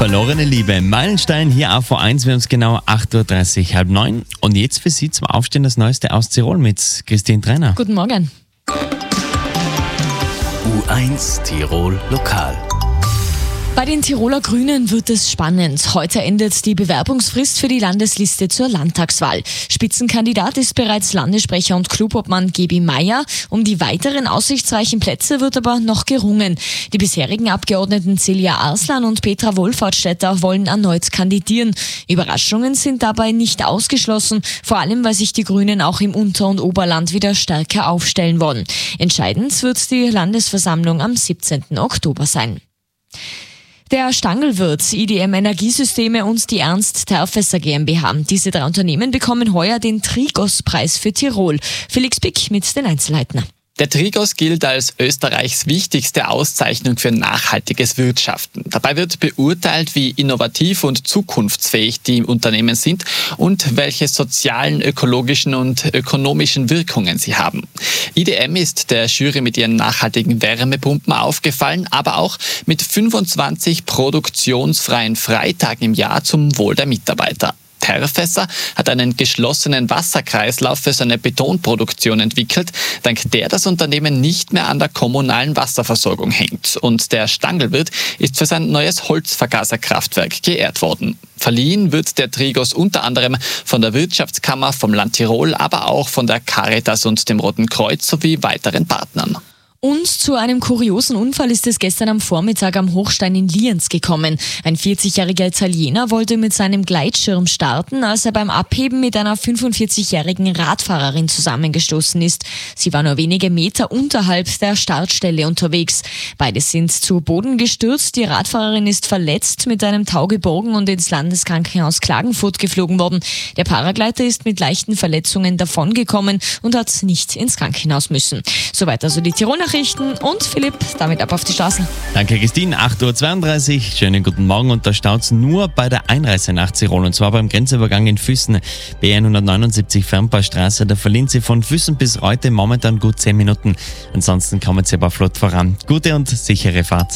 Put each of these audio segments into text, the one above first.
Verlorene Liebe, Meilenstein hier auf V1, wir haben es genau 8.30 Uhr, halb 9. Und jetzt für Sie zum Aufstehen das Neueste aus Tirol mit Christine Trainer. Guten Morgen. U1 Tirol Lokal. Bei den Tiroler Grünen wird es spannend. Heute endet die Bewerbungsfrist für die Landesliste zur Landtagswahl. Spitzenkandidat ist bereits Landessprecher und Clubobmann Gebi Meier. Um die weiteren aussichtsreichen Plätze wird aber noch gerungen. Die bisherigen Abgeordneten Celia Arslan und Petra Wohlfahrtsstädter wollen erneut kandidieren. Überraschungen sind dabei nicht ausgeschlossen, vor allem weil sich die Grünen auch im Unter- und Oberland wieder stärker aufstellen wollen. Entscheidend wird die Landesversammlung am 17. Oktober sein. Der Stangelwirt, IDM Energiesysteme und die Ernst Terfesser GmbH. Diese drei Unternehmen bekommen heuer den Trigos-Preis für Tirol. Felix Pick mit den Einzelheiten. Der Trigos gilt als Österreichs wichtigste Auszeichnung für nachhaltiges Wirtschaften. Dabei wird beurteilt, wie innovativ und zukunftsfähig die Unternehmen sind und welche sozialen, ökologischen und ökonomischen Wirkungen sie haben. IDM ist der Jury mit ihren nachhaltigen Wärmepumpen aufgefallen, aber auch mit 25 produktionsfreien Freitagen im Jahr zum Wohl der Mitarbeiter. Terfesser hat einen geschlossenen Wasserkreislauf für seine Betonproduktion entwickelt, dank der das Unternehmen nicht mehr an der kommunalen Wasserversorgung hängt. Und der Stangelwirt ist für sein neues Holzvergaserkraftwerk geehrt worden. Verliehen wird der Trigos unter anderem von der Wirtschaftskammer, vom Land Tirol, aber auch von der Caritas und dem Roten Kreuz sowie weiteren Partnern. Und zu einem kuriosen Unfall ist es gestern am Vormittag am Hochstein in Lienz gekommen. Ein 40-jähriger Italiener wollte mit seinem Gleitschirm starten, als er beim Abheben mit einer 45-jährigen Radfahrerin zusammengestoßen ist. Sie war nur wenige Meter unterhalb der Startstelle unterwegs. Beide sind zu Boden gestürzt. Die Radfahrerin ist verletzt, mit einem Tau geborgen und ins Landeskrankenhaus Klagenfurt geflogen worden. Der Paragleiter ist mit leichten Verletzungen davongekommen und hat nicht ins Krankenhaus müssen. Soweit also die Tiroler und Philipp, damit ab auf die Straßen. Danke Christine, 8.32 Uhr, schönen guten Morgen und da staut's nur bei der Einreise nach Tirol und zwar beim Grenzübergang in Füssen, B179 Fernpaarstraße, da verlieren Sie von Füssen bis Reute momentan gut 10 Minuten, ansonsten kommen Sie aber flott voran. Gute und sichere Fahrt.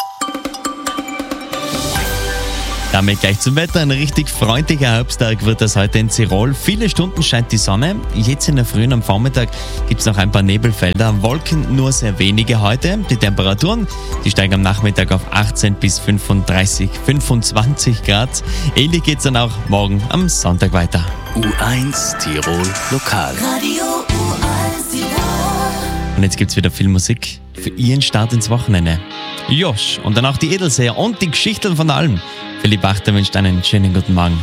Damit gleich zum Wetter. Ein richtig freundlicher Herbsttag wird das heute in Tirol. Viele Stunden scheint die Sonne. Jetzt in der Früh und am Vormittag gibt es noch ein paar Nebelfelder. Wolken nur sehr wenige heute. Die Temperaturen, die steigen am Nachmittag auf 18 bis 25 Grad. Ähnlich geht es dann auch morgen am Sonntag weiter. U1 Tirol Lokal. Radio U1 Tirol. Und jetzt gibt es wieder viel Musik für Ihren Start ins Wochenende. Josh und dann auch die Edelseher und die Geschichten von allem. Philipp Achter wünscht einen schönen guten Morgen.